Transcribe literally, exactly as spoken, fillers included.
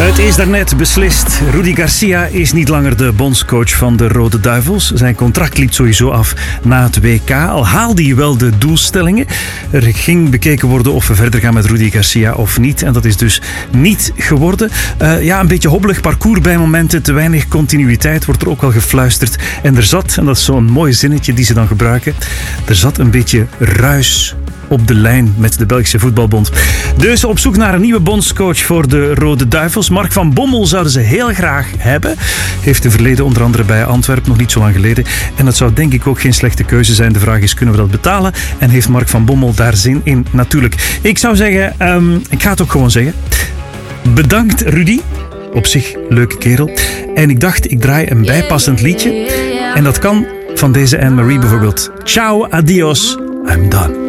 Het is daarnet beslist. Rudy Garcia is niet langer de bondscoach van de Rode Duivels. Zijn contract liep sowieso af na het W K. Al haalde hij wel de doelstellingen. Er ging bekeken worden of we verder gaan met Rudy Garcia of niet. En dat is dus niet geworden. Uh, ja, een beetje hobbelig parcours bij momenten. Te weinig continuïteit wordt er ook al gefluisterd. En er zat, en dat is zo'n mooi zinnetje die ze dan gebruiken, er zat een beetje ruis op de lijn met de Belgische Voetbalbond. Dus op zoek naar een nieuwe bondscoach voor de Rode Duivels. Mark van Bommel zouden ze heel graag hebben. Heeft een verleden onder andere bij Antwerpen, nog niet zo lang geleden. En dat zou denk ik ook geen slechte keuze zijn. De vraag is, kunnen we dat betalen? En heeft Mark van Bommel daar zin in? Natuurlijk. Ik zou zeggen, um, ik ga het ook gewoon zeggen. Bedankt Rudy. Op zich, leuke kerel. En ik dacht, ik draai een bijpassend liedje. En dat kan van deze Anne-Marie bijvoorbeeld. Ciao, adios, I'm done.